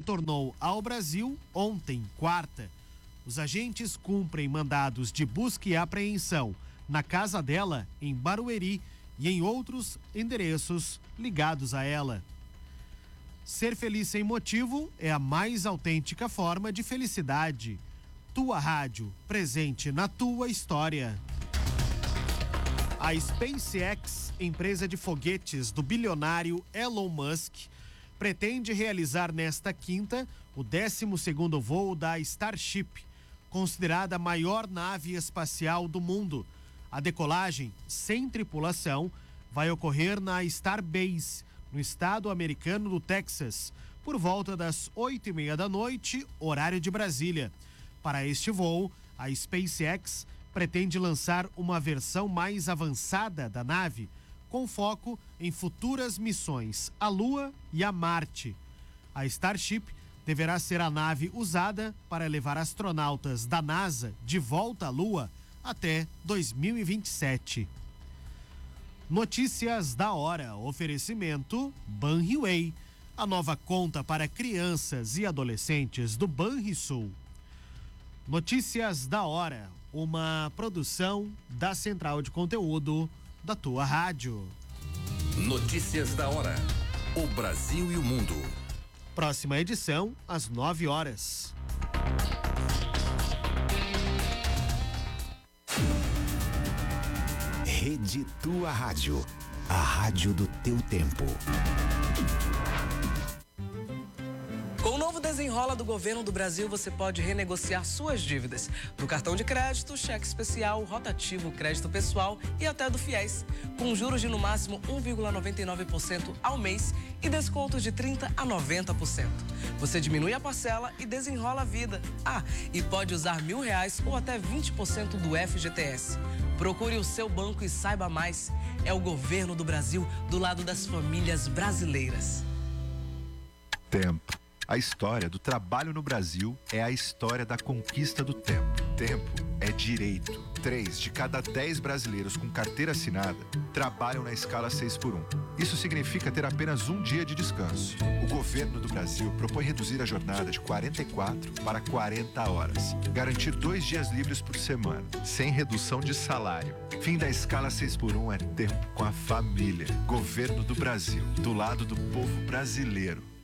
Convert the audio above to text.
retornou ao Brasil ontem, quarta. Os agentes cumprem mandados de busca e apreensão na casa dela, em Barueri, e em outros endereços ligados a ela. Ser feliz sem motivo é a mais autêntica forma de felicidade. Tua Rádio, presente na tua história. A SpaceX, empresa de foguetes do bilionário Elon Musk, pretende realizar nesta quinta o 12º voo da Starship, considerada a maior nave espacial do mundo. A decolagem, sem tripulação, vai ocorrer na Starbase, no estado americano do Texas, por volta das 8h30 da noite, horário de Brasília. Para este voo, a SpaceX pretende lançar uma versão mais avançada da nave, com foco em futuras missões à Lua e a Marte. A Starship deverá ser a nave usada para levar astronautas da NASA de volta à Lua até 2027. Notícias da hora. Oferecimento Banriway, a nova conta para crianças e adolescentes do Banrisul. Notícias da hora, uma produção da Central de Conteúdo da tua rádio. Notícias da hora. O Brasil e o mundo. Próxima edição, às 9h. Rede Tua Rádio, a rádio do teu tempo. Com o novo Desenrola do Governo do Brasil, você pode renegociar suas dívidas do cartão de crédito, cheque especial, rotativo, crédito pessoal e até do FIES, com juros de no máximo 1,99% ao mês e descontos de 30% a 90%. Você diminui a parcela e desenrola a vida. E pode usar R$1.000 ou até 20% do FGTS. Procure o seu banco e saiba mais. É o Governo do Brasil do lado das famílias brasileiras. Tempo. A história do trabalho no Brasil é a história da conquista do tempo. Tempo é direito. 3 de cada 10 brasileiros com carteira assinada trabalham na escala 6x1. Isso significa ter apenas um dia de descanso. O governo do Brasil propõe reduzir a jornada de 44 para 40 horas. Garantir 2 dias livres por semana, sem redução de salário. Fim da escala 6x1 é tempo com a família. Governo do Brasil, do lado do povo brasileiro.